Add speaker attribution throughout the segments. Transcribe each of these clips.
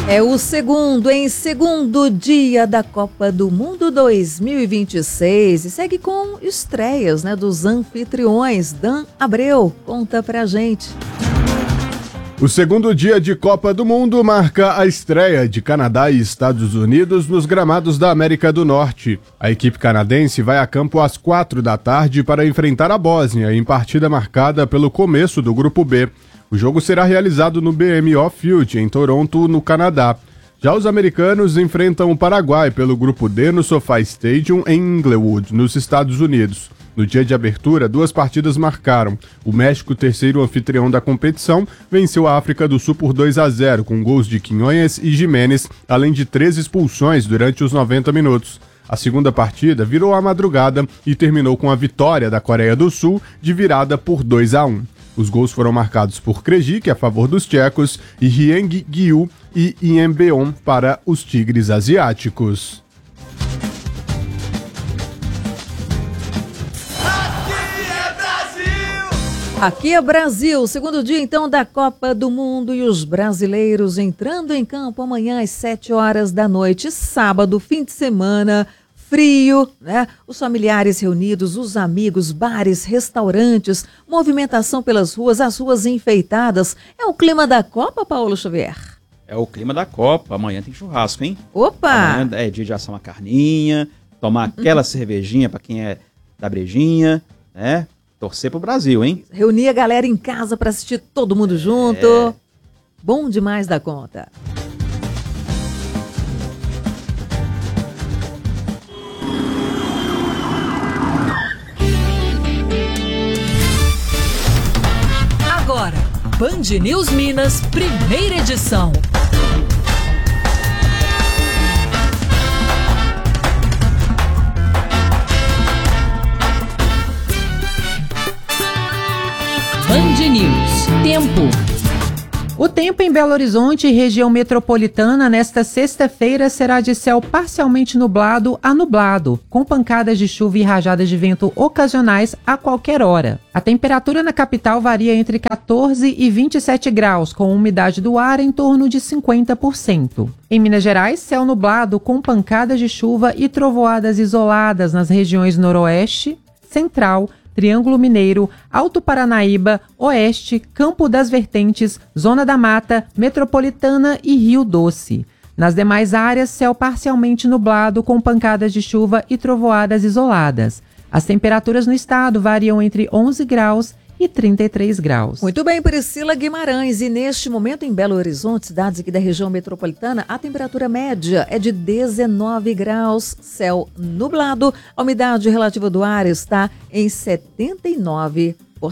Speaker 1: É o segundo dia da Copa do Mundo 2026 e segue com estreias, dos anfitriões. Dan Abreu, conta pra gente.
Speaker 2: O segundo dia de Copa do Mundo marca a estreia de Canadá e Estados Unidos nos gramados da América do Norte. A equipe canadense vai a campo às 16h para enfrentar a Bósnia em partida marcada pelo começo do Grupo B. O jogo será realizado no BMO Field, em Toronto, no Canadá. Já os americanos enfrentam o Paraguai pelo Grupo D no SoFi Stadium, em Inglewood, nos Estados Unidos. No dia de abertura, 2 partidas marcaram. O México, terceiro anfitrião da competição, venceu a África do Sul por 2-0, com gols de Quinhões e Jimenez, além de 3 expulsões durante os 90 minutos. A segunda partida virou à madrugada e terminou com a vitória da Coreia do Sul de virada por 2-1. Os gols foram marcados por Krejci, a favor dos tchecos, e Hyang Gyu e Iembeon para os tigres asiáticos.
Speaker 1: Aqui é Brasil, segundo dia então da Copa do Mundo e os brasileiros entrando em campo amanhã às 7h da noite, sábado, fim de semana, frio, Os familiares reunidos, os amigos, bares, restaurantes, movimentação pelas ruas, as ruas enfeitadas. É o clima da Copa, Paulo Xavier?
Speaker 3: É o clima da Copa. Amanhã tem churrasco, hein?
Speaker 1: Opa!
Speaker 3: Amanhã é dia de assar uma carninha, tomar aquela cervejinha pra quem é da brejinha, Torcer pro Brasil, hein?
Speaker 1: Reunir a galera em casa pra assistir todo mundo junto. Bom demais da conta.
Speaker 4: Agora, Band News Minas, primeira edição. Band News. Tempo.
Speaker 5: O tempo em Belo Horizonte e região metropolitana nesta sexta-feira será de céu parcialmente nublado a nublado, com pancadas de chuva e rajadas de vento ocasionais a qualquer hora. A temperatura na capital varia entre 14 e 27 graus, com umidade do ar em torno de 50%. Em Minas Gerais, céu nublado com pancadas de chuva e trovoadas isoladas nas regiões noroeste, central, Triângulo Mineiro, Alto Paranaíba, Oeste, Campo das Vertentes, Zona da Mata, Metropolitana e Rio Doce. Nas demais áreas, céu parcialmente nublado com pancadas de chuva e trovoadas isoladas. As temperaturas no estado variam entre 11 graus e 33 graus.
Speaker 1: Muito bem, Priscila Guimarães. E neste momento em Belo Horizonte, cidades aqui da região metropolitana, a temperatura média é de 19 graus, céu nublado, a umidade relativa do ar está em 79%.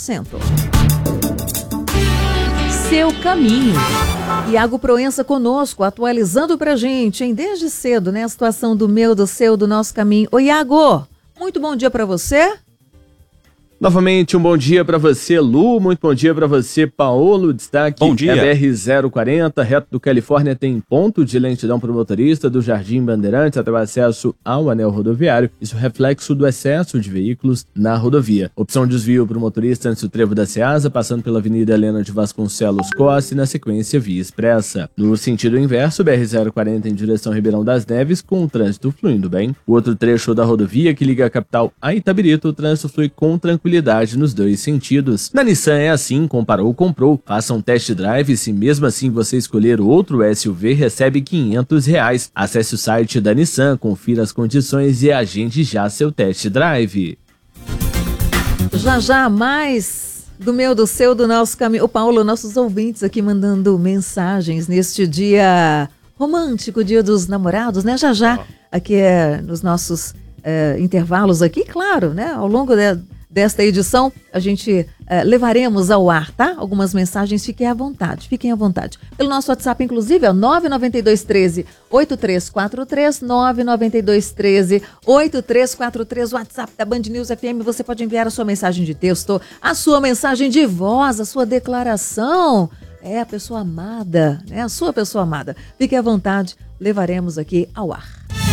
Speaker 4: Seu caminho.
Speaker 1: Iago Proença conosco, atualizando pra gente, desde cedo, a situação do meu, do seu, do nosso caminho. Ô Iago, muito bom dia pra você.
Speaker 6: Novamente, um bom dia para você, Lu. Muito bom dia para você, Paulo. Destaque:
Speaker 3: bom dia.
Speaker 6: É BR-040, reto do Califórnia, tem ponto de lentidão para o motorista do Jardim Bandeirantes até o acesso ao anel rodoviário. Isso é reflexo do excesso de veículos na rodovia. Opção de desvio para o motorista antes do trevo da Ceasa, passando pela Avenida Helena de Vasconcelos Costa e na sequência via expressa. No sentido inverso, BR-040 em direção Ribeirão das Neves, com o trânsito fluindo bem. O outro trecho da rodovia que liga a capital a Itabirito, o trânsito flui com tranquilidade nos dois sentidos. Na Nissan é assim, comparou, comprou. Faça um test drive, se mesmo assim você escolher outro SUV, recebe R$500. Acesse o site da Nissan, confira as condições e agende já seu test drive.
Speaker 1: Já mais do meu, do seu, do nosso caminho. O Paulo, nossos ouvintes aqui mandando mensagens neste dia romântico, dia dos namorados, Já, aqui nos nossos intervalos aqui, claro, ao longo desta edição, a gente levaremos ao ar, tá? Algumas mensagens, fiquem à vontade. Pelo nosso WhatsApp, inclusive, é o 99213-8343, 99213-8343, WhatsApp da Band News FM. Você pode enviar a sua mensagem de texto, a sua mensagem de voz, a sua declaração. A pessoa amada, a sua pessoa amada. Fique à vontade, levaremos aqui ao ar.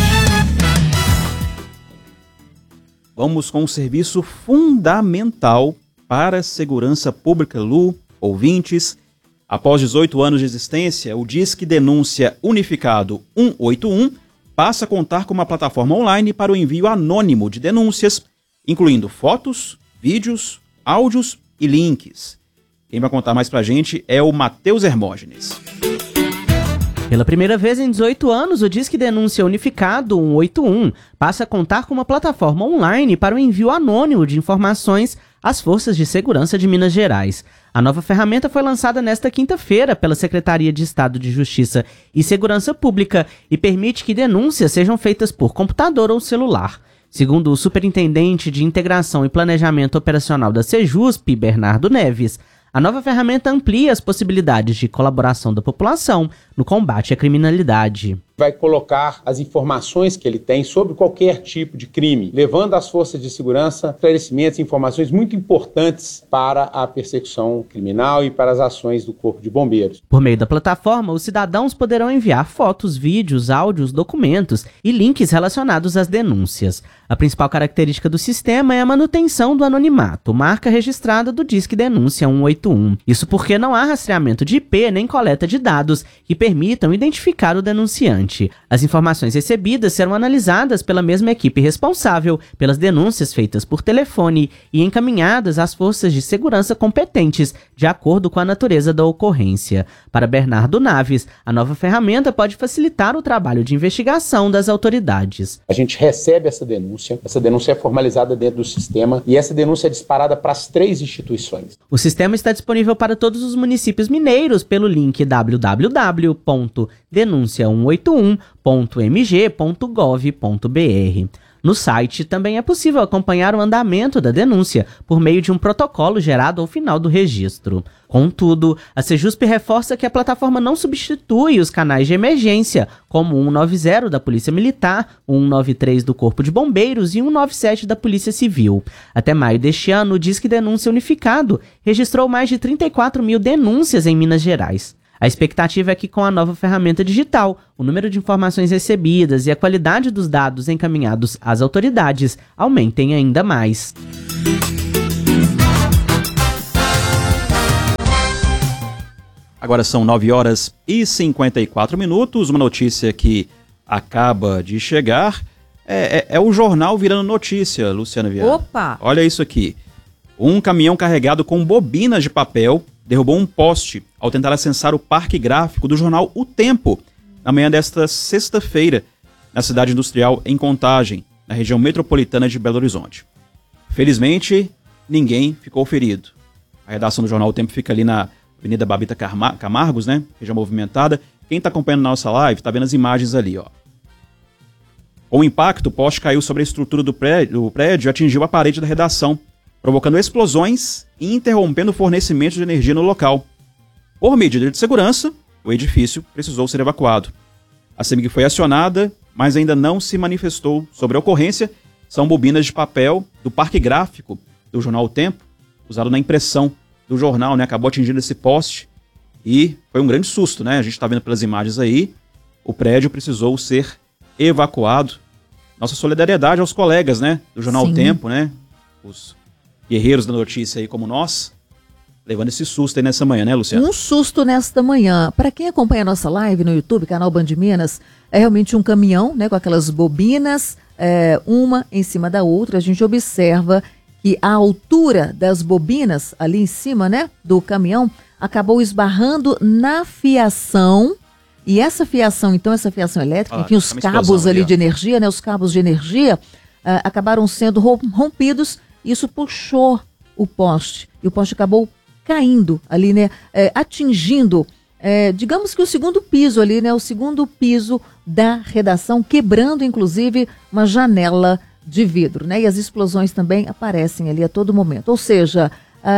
Speaker 3: Vamos com um serviço fundamental para a segurança pública, Lu, ouvintes. Após 18 anos de existência, o Disque Denúncia Unificado 181 passa a contar com uma plataforma online para o envio anônimo de denúncias, incluindo fotos, vídeos, áudios e links. Quem vai contar mais pra gente é o Matheus Hermógenes.
Speaker 7: Pela primeira vez em 18 anos, o Disque Denúncia Unificado 181 passa a contar com uma plataforma online para o envio anônimo de informações às Forças de Segurança de Minas Gerais. A nova ferramenta foi lançada nesta quinta-feira pela Secretaria de Estado de Justiça e Segurança Pública e permite que denúncias sejam feitas por computador ou celular. Segundo o Superintendente de Integração e Planejamento Operacional da Sejusp, Bernardo Neves, a nova ferramenta amplia as possibilidades de colaboração da população no combate à criminalidade.
Speaker 8: Vai colocar as informações que ele tem sobre qualquer tipo de crime, levando às forças de segurança esclarecimentos e informações muito importantes para a persecução criminal e para as ações do Corpo de Bombeiros.
Speaker 7: Por meio da plataforma, os cidadãos poderão enviar fotos, vídeos, áudios, documentos e links relacionados às denúncias. A principal característica do sistema é a manutenção do anonimato, marca registrada do Disque Denúncia 181. Isso porque não há rastreamento de IP nem coleta de dados que permitam identificar o denunciante. As informações recebidas serão analisadas pela mesma equipe responsável pelas denúncias feitas por telefone e encaminhadas às forças de segurança competentes, de acordo com a natureza da ocorrência. Para Bernardo Naves, a nova ferramenta pode facilitar o trabalho de investigação das autoridades.
Speaker 8: A gente recebe essa denúncia é formalizada dentro do sistema e essa denúncia é disparada para as 3 instituições.
Speaker 7: O sistema está disponível para todos os municípios mineiros pelo link www.denuncia181.mg.gov.br. No site também é possível acompanhar o andamento da denúncia por meio de um protocolo gerado ao final do registro. Contudo, a Sejusp reforça que a plataforma não substitui os canais de emergência, como o 190 da Polícia Militar, o 193 do Corpo de Bombeiros e o 197 da Polícia Civil. Até maio deste ano, o Disque Denúncia Unificado registrou mais de 34 mil denúncias em Minas Gerais. A expectativa é que, com a nova ferramenta digital, o número de informações recebidas e a qualidade dos dados encaminhados às autoridades aumentem ainda mais.
Speaker 3: Agora são 9h54. Uma notícia que acaba de chegar é o jornal virando notícia, Luciana Viana.
Speaker 1: Opa!
Speaker 3: Olha isso aqui. Um caminhão carregado com bobinas de papel derrubou um poste ao tentar acessar o parque gráfico do jornal O Tempo, na manhã desta sexta-feira, na cidade industrial em Contagem, na região metropolitana de Belo Horizonte. Felizmente, ninguém ficou ferido. A redação do jornal O Tempo fica ali na Avenida Babita Camargos, né? Região movimentada. Quem está acompanhando a nossa live está vendo as imagens ali, ó. Com o impacto, o poste caiu sobre a estrutura do prédio e atingiu a parede da redação, provocando explosões e interrompendo o fornecimento de energia no local. Por medida de segurança, o edifício precisou ser evacuado. A CEMIG foi acionada, mas ainda não se manifestou sobre a ocorrência. São bobinas de papel do parque gráfico do jornal O Tempo, usado na impressão do jornal, né? Acabou atingindo esse poste e foi um grande susto, né? A gente está vendo pelas imagens aí, o prédio precisou ser evacuado. Nossa solidariedade aos colegas, né? Do jornal O Tempo, né? Os guerreiros da notícia aí como nós, levando esse susto aí nessa manhã, né, Luciano?
Speaker 1: Um susto nesta manhã. Para quem acompanha a nossa live no YouTube, canal Band Minas, é realmente um caminhão, né, com aquelas bobinas, uma em cima da outra. A gente observa que a altura das bobinas ali em cima, né, do caminhão, acabou esbarrando na fiação. E essa fiação, então, essa fiação elétrica, enfim, os cabos ali de energia, né, os cabos de energia acabaram sendo rompidos. Isso puxou o poste e o poste acabou caindo ali, né, atingindo, digamos que o segundo piso ali, né, o segundo piso da redação, quebrando inclusive uma janela de vidro, né, e as explosões também aparecem ali a todo momento, ou seja,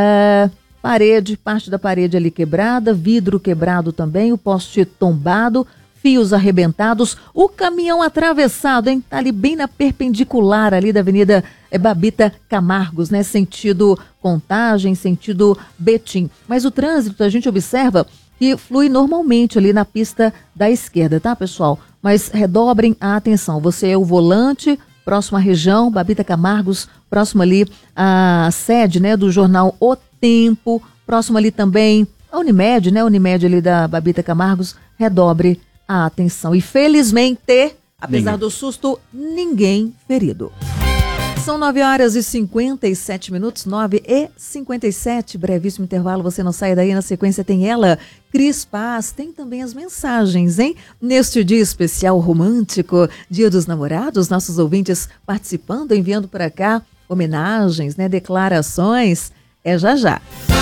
Speaker 1: parte da parede ali quebrada, vidro quebrado também, o poste tombado, fios arrebentados, o caminhão atravessado, hein? Tá ali bem na perpendicular ali da Avenida Babita Camargos, né? Sentido Contagem, sentido Betim. Mas o trânsito, a gente observa que flui normalmente ali na pista da esquerda, tá, pessoal? Mas redobrem a atenção. Você é o volante, próximo à região, Babita Camargos, próximo ali à sede, né, do jornal O Tempo, próximo ali também a Unimed, né? A Unimed ali da Babita Camargos, redobre a atenção. E felizmente, apesar do susto, ninguém ferido. São 9h57, 9h57, brevíssimo intervalo, você não sai daí, na sequência tem ela, Cris Paz, tem também as mensagens, hein? Neste dia especial romântico, Dia dos Namorados, nossos ouvintes participando, enviando para cá homenagens, né? Declarações, já já.